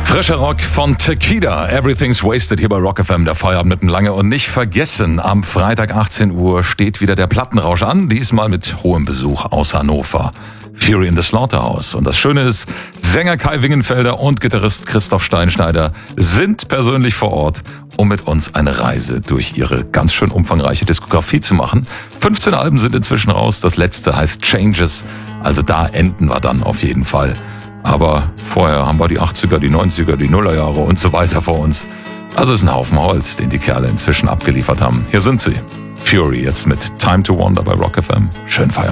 Frischer Rock von Tequila, Everything's Wasted hier bei Rock FM, der Feierabend mitten lange. Und nicht vergessen, am Freitag 18 Uhr steht wieder der Plattenrausch an, diesmal mit hohem Besuch aus Hannover. Fury in the Slaughterhouse. Und das Schöne ist, Sänger Kai Wingenfelder und Gitarrist Christoph Steinschneider sind persönlich vor Ort, um mit uns eine Reise durch ihre ganz schön umfangreiche Diskografie zu machen. 15 Alben sind inzwischen raus, das letzte heißt Changes, also da enden wir dann auf jeden Fall. Aber vorher haben wir die 80er, die 90er, die Nullerjahre und so weiter vor uns. Also ist ein Haufen Holz, den die Kerle inzwischen abgeliefert haben. Hier sind sie. Fury jetzt mit Time to Wander bei Rock FM. Schön feiern.